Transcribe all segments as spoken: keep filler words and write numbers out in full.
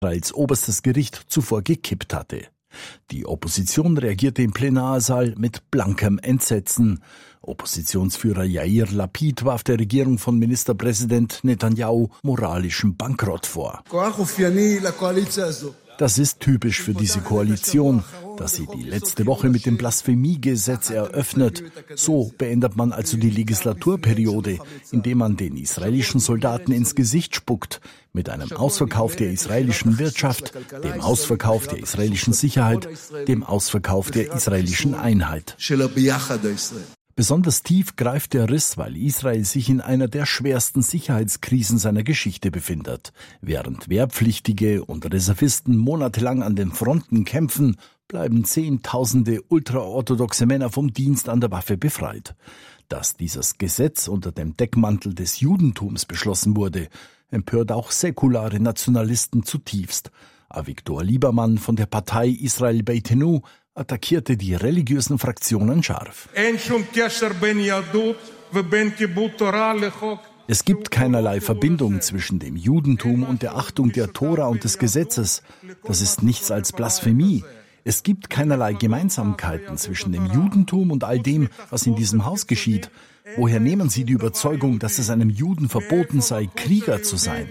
Israels oberstes Gericht zuvor gekippt hatte. Die Opposition reagierte im Plenarsaal mit blankem Entsetzen. Oppositionsführer Yair Lapid warf der Regierung von Ministerpräsident Netanyahu moralischen Bankrott vor. Das ist typisch für diese Koalition, dass sie die letzte Woche mit dem Blasphemiegesetz eröffnet. So beendet man also die Legislaturperiode, indem man den israelischen Soldaten ins Gesicht spuckt, mit einem Ausverkauf der israelischen Wirtschaft, dem Ausverkauf der israelischen Sicherheit, dem Ausverkauf der israelischen Einheit. Besonders tief greift der Riss, weil Israel sich in einer der schwersten Sicherheitskrisen seiner Geschichte befindet. Während Wehrpflichtige und Reservisten monatelang an den Fronten kämpfen, bleiben Zehntausende ultraorthodoxe Männer vom Dienst an der Waffe befreit. Dass dieses Gesetz unter dem Deckmantel des Judentums beschlossen wurde, empört auch säkulare Nationalisten zutiefst. Avigdor Liebermann von der Partei Israel Beitenu attackierte die religiösen Fraktionen scharf. Es gibt keinerlei Verbindung zwischen dem Judentum und der Achtung der Tora und des Gesetzes. Das ist nichts als Blasphemie. Es gibt keinerlei Gemeinsamkeiten zwischen dem Judentum und all dem, was in diesem Haus geschieht. Woher nehmen Sie die Überzeugung, dass es einem Juden verboten sei, Krieger zu sein?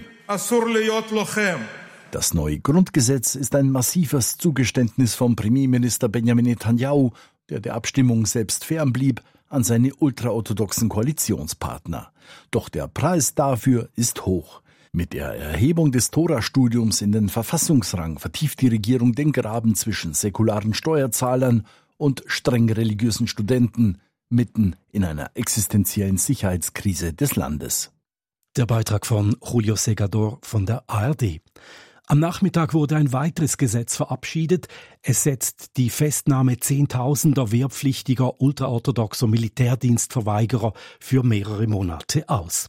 Das neue Grundgesetz ist ein massives Zugeständnis vom Premierminister Benjamin Netanyahu, der der Abstimmung selbst fernblieb, an seine ultraorthodoxen Koalitionspartner. Doch der Preis dafür ist hoch. Mit der Erhebung des Tora-Studiums in den Verfassungsrang vertieft die Regierung den Graben zwischen säkularen Steuerzahlern und streng religiösen Studenten, mitten in einer existenziellen Sicherheitskrise des Landes. Der Beitrag von Julio Segador von der A R D. Am Nachmittag wurde ein weiteres Gesetz verabschiedet. Es setzt die Festnahme zehntausender wehrpflichtiger ultraorthodoxer Militärdienstverweigerer für mehrere Monate aus.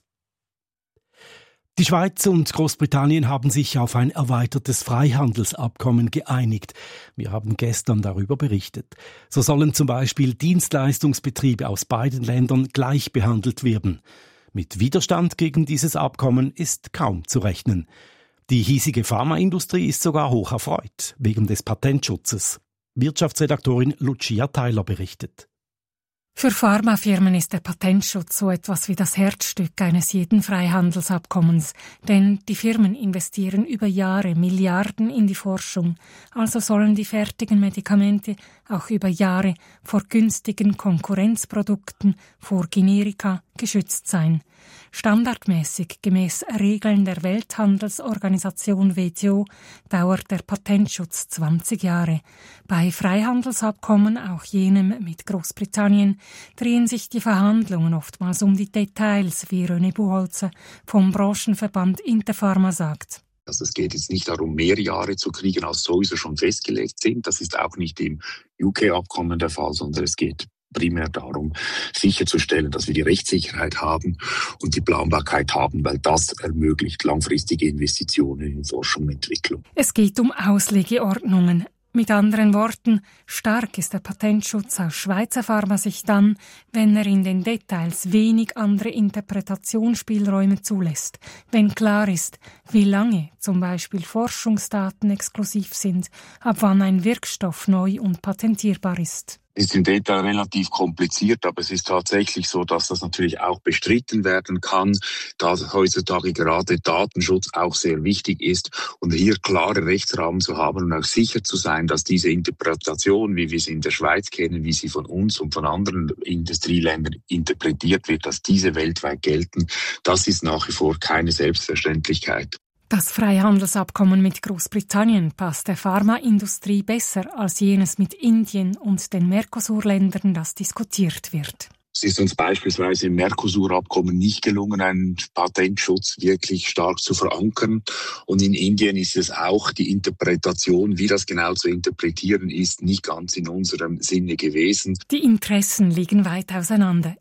Die Schweiz und Großbritannien haben sich auf ein erweitertes Freihandelsabkommen geeinigt. Wir haben gestern darüber berichtet. So sollen zum Beispiel Dienstleistungsbetriebe aus beiden Ländern gleich behandelt werden. Mit Widerstand gegen dieses Abkommen ist kaum zu rechnen. Die hiesige Pharmaindustrie ist sogar hoch erfreut, wegen des Patentschutzes. Wirtschaftsredaktorin Lucia Theiler berichtet. Für Pharmafirmen ist der Patentschutz so etwas wie das Herzstück eines jeden Freihandelsabkommens, denn die Firmen investieren über Jahre Milliarden in die Forschung, also sollen die fertigen Medikamente auch über Jahre vor günstigen Konkurrenzprodukten, vor Generika geschützt sein. Standardmäßig gemäß Regeln der Welthandelsorganisation W T O dauert der Patentschutz zwanzig Jahre. Bei Freihandelsabkommen, auch jenem mit Großbritannien, drehen sich die Verhandlungen oftmals um die Details, wie René Buchholzer vom Branchenverband Interpharma sagt. Also es geht jetzt nicht darum, mehr Jahre zu kriegen, als sowieso schon festgelegt sind. Das ist auch nicht im U K-Abkommen der Fall, sondern es geht primär darum, sicherzustellen, dass wir die Rechtssicherheit haben und die Planbarkeit haben, weil das ermöglicht langfristige Investitionen in Forschung und Entwicklung. Es geht um Auslegeordnungen. Mit anderen Worten, stark ist der Patentschutz aus Schweizer Pharmasicht dann, wenn er in den Details wenig andere Interpretationsspielräume zulässt, wenn klar ist, wie lange zum Beispiel Forschungsdaten exklusiv sind, ab wann ein Wirkstoff neu und patentierbar ist. Es ist im Detail relativ kompliziert, aber es ist tatsächlich so, dass das natürlich auch bestritten werden kann, da heutzutage gerade Datenschutz auch sehr wichtig ist und hier klare Rechtsrahmen zu haben und auch sicher zu sein, dass diese Interpretation, wie wir sie in der Schweiz kennen, wie sie von uns und von anderen Industrieländern interpretiert wird, dass diese weltweit gelten, das ist nach wie vor keine Selbstverständlichkeit. Das Freihandelsabkommen mit Großbritannien passt der Pharmaindustrie besser als jenes mit Indien und den Mercosur-Ländern, das diskutiert wird. Es ist uns beispielsweise im Mercosur-Abkommen nicht gelungen, einen Patentschutz wirklich stark zu verankern. Und in Indien ist es auch die Interpretation, wie das genau zu interpretieren ist, nicht ganz in unserem Sinne gewesen. Die Interessen liegen weit auseinander.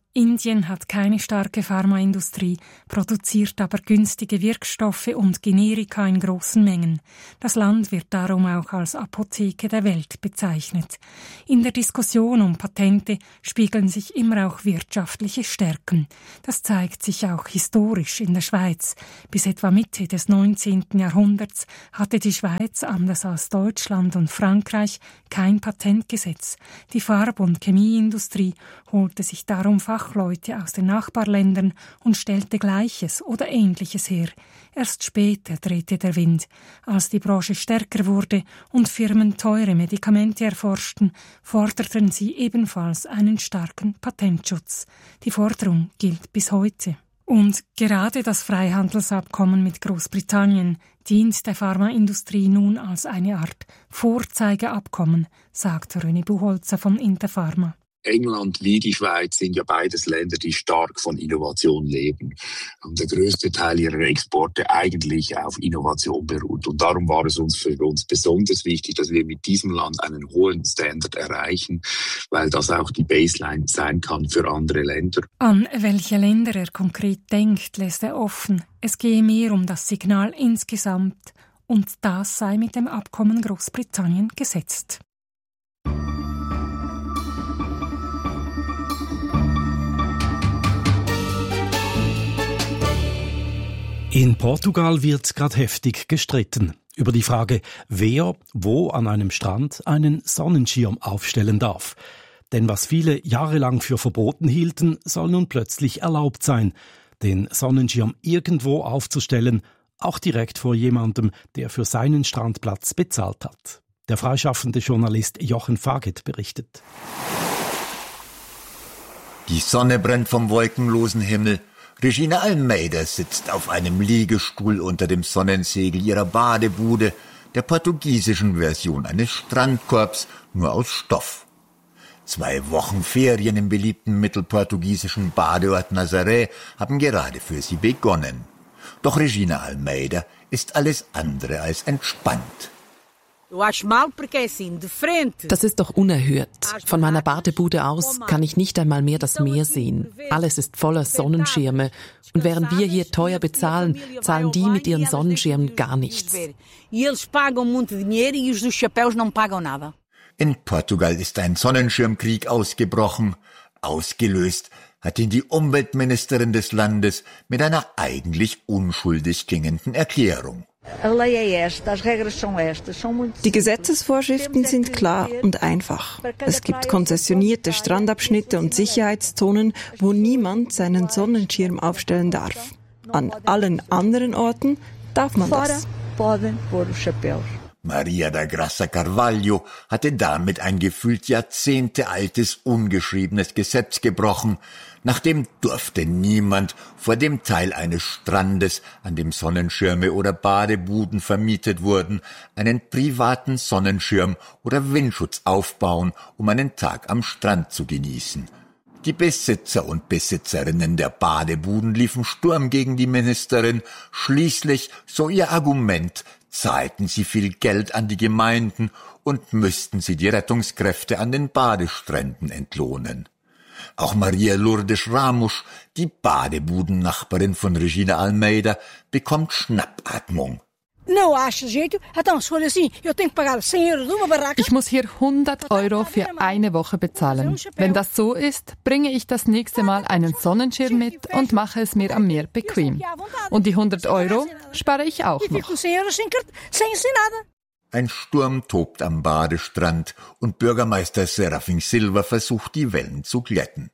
Indien hat keine starke Pharmaindustrie, produziert aber günstige Wirkstoffe und Generika in großen Mengen. Das Land wird darum auch als Apotheke der Welt bezeichnet. In der Diskussion um Patente spiegeln sich immer auch wirtschaftliche Stärken. Das zeigt sich auch historisch in der Schweiz. Bis etwa Mitte des neunzehnten Jahrhunderts hatte die Schweiz, anders als Deutschland und Frankreich, kein Patentgesetz. Die Farb- und Chemieindustrie holte sich darum Fachleute aus den Nachbarländern und stellte Gleiches oder Ähnliches her. Erst später drehte der Wind. Als die Branche stärker wurde und Firmen teure Medikamente erforschten, forderten sie ebenfalls einen starken Patentschutz. Die Forderung gilt bis heute. Und gerade das Freihandelsabkommen mit Großbritannien dient der Pharmaindustrie nun als eine Art Vorzeigeabkommen, sagt René Buchholzer von Interpharma. England wie die Schweiz sind ja beides Länder, die stark von Innovation leben. Und der größte Teil ihrer Exporte eigentlich auf Innovation beruht. Und darum war es uns für uns besonders wichtig, dass wir mit diesem Land einen hohen Standard erreichen, weil das auch die Baseline sein kann für andere Länder. An welche Länder er konkret denkt, lässt er offen. Es gehe mehr um das Signal insgesamt. Und das sei mit dem Abkommen Großbritannien gesetzt. In Portugal wird gerade heftig gestritten über die Frage, wer wo an einem Strand einen Sonnenschirm aufstellen darf. Denn was viele jahrelang für verboten hielten, soll nun plötzlich erlaubt sein, den Sonnenschirm irgendwo aufzustellen, auch direkt vor jemandem, der für seinen Strandplatz bezahlt hat. Der freischaffende Journalist Jochen Faget berichtet. Die Sonne brennt vom wolkenlosen Himmel. Regina Almeida sitzt auf einem Liegestuhl unter dem Sonnensegel ihrer Badebude, der portugiesischen Version eines Strandkorbs, nur aus Stoff. Zwei Wochen Ferien im beliebten mittelportugiesischen Badeort Nazaré haben gerade für sie begonnen. Doch Regina Almeida ist alles andere als entspannt. Das ist doch unerhört. Von meiner Badebude aus kann ich nicht einmal mehr das Meer sehen. Alles ist voller Sonnenschirme. Und während wir hier teuer bezahlen, zahlen die mit ihren Sonnenschirmen gar nichts. In Portugal ist ein Sonnenschirmkrieg ausgebrochen. Ausgelöst hat ihn die Umweltministerin des Landes mit einer eigentlich unschuldig klingenden Erklärung. Die Gesetzesvorschriften sind klar und einfach. Es gibt konzessionierte Strandabschnitte und Sicherheitszonen, wo niemand seinen Sonnenschirm aufstellen darf. An allen anderen Orten darf man das. Maria da Graça Carvalho hatte damit ein gefühlt jahrzehntealtes, ungeschriebenes Gesetz gebrochen. Nachdem durfte niemand vor dem Teil eines Strandes, an dem Sonnenschirme oder Badebuden vermietet wurden, einen privaten Sonnenschirm oder Windschutz aufbauen, um einen Tag am Strand zu genießen. Die Besitzer und Besitzerinnen der Badebuden liefen Sturm gegen die Ministerin. Schließlich, so ihr Argument, zahlten sie viel Geld an die Gemeinden und müssten sie die Rettungskräfte an den Badestränden entlohnen. Auch Maria Lourdes Ramos, die Badebudennachbarin von Regina Almeida, bekommt Schnappatmung. Ich muss hier hundert Euro für eine Woche bezahlen. Wenn das so ist, bringe ich das nächste Mal einen Sonnenschirm mit und mache es mir am Meer bequem. Und die hundert Euro spare ich auch noch. Ein Sturm tobt am Badestrand und Bürgermeister Serafim Silva versucht, die Wellen zu glätten.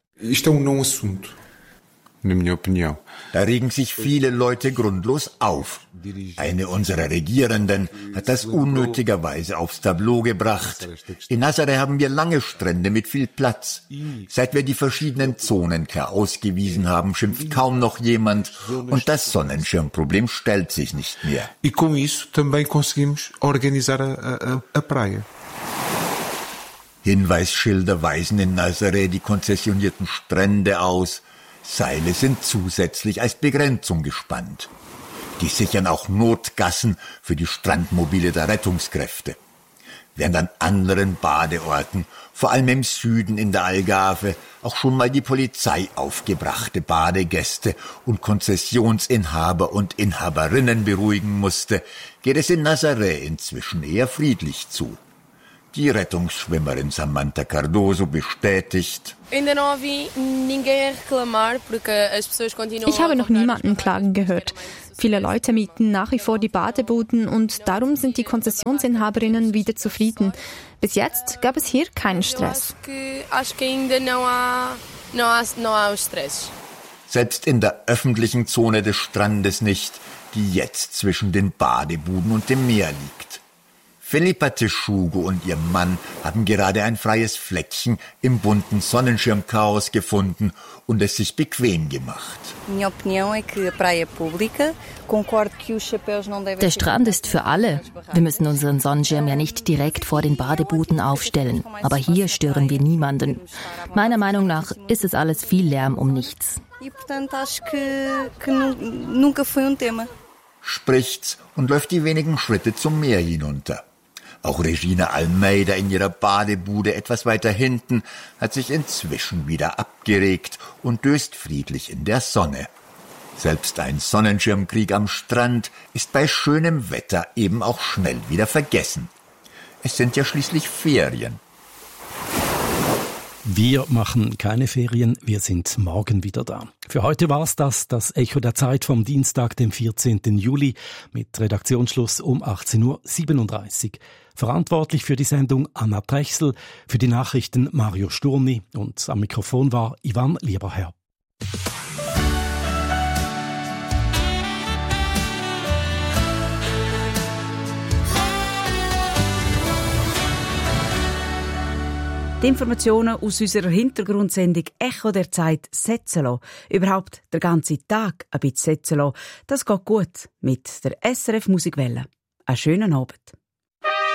Da regen sich viele Leute grundlos auf. Eine unserer Regierenden hat das unnötigerweise aufs Tableau gebracht. In Nazaré haben wir lange Strände mit viel Platz. Seit wir die verschiedenen Zonen klar ausgewiesen haben, schimpft kaum noch jemand und das Sonnenschirmproblem stellt sich nicht mehr. E com isso também conseguimos organizar a, a, a praia. Hinweisschilder weisen in Nazaré die konzessionierten Strände aus. Seile sind zusätzlich als Begrenzung gespannt. Die sichern auch Notgassen für die Strandmobile der Rettungskräfte. während an anderen Badeorten, vor allem im Süden in der Algarve, auch schon mal die Polizei aufgebrachte Badegäste und Konzessionsinhaber und Inhaberinnen beruhigen musste, geht es in Nazaré inzwischen eher friedlich zu. Die Rettungsschwimmerin Samantha Cardoso bestätigt: Ich habe noch niemanden klagen gehört. Viele Leute mieten nach wie vor die Badebuden und darum sind die Konzessionsinhaberinnen wieder zufrieden. Bis jetzt gab es hier keinen Stress. Selbst in der öffentlichen Zone des Strandes nicht, die jetzt zwischen den Badebuden und dem Meer liegt. Felipa Texugo und ihr Mann haben gerade ein freies Fleckchen im bunten Sonnenschirmchaos gefunden und es sich bequem gemacht. Der Strand ist für alle. Wir müssen unseren Sonnenschirm ja nicht direkt vor den Badebuden aufstellen. Aber hier stören wir niemanden. Meiner Meinung nach ist es alles viel Lärm um nichts. Spricht's und läuft die wenigen Schritte zum Meer hinunter. Auch Regina Almeida in ihrer Badebude etwas weiter hinten hat sich inzwischen wieder abgeregt und döst friedlich in der Sonne. Selbst ein Sonnenschirmkrieg am Strand ist bei schönem Wetter eben auch schnell wieder vergessen. Es sind ja schließlich Ferien. Wir machen keine Ferien, wir sind morgen wieder da. Für heute war's das, das Echo der Zeit vom Dienstag, dem vierzehnten Juli, mit Redaktionsschluss um achtzehn Uhr siebenunddreißig. Verantwortlich für die Sendung Anna Trechsel, für die Nachrichten Mario Sturni und am Mikrofon war Ivan Lieberherr. Die Informationen aus unserer Hintergrundsendung «Echo der Zeit» setzen lassen. Überhaupt den ganzen Tag ein bisschen setzen lassen. Das geht gut mit der S R F Musikwelle. Einen schönen Abend.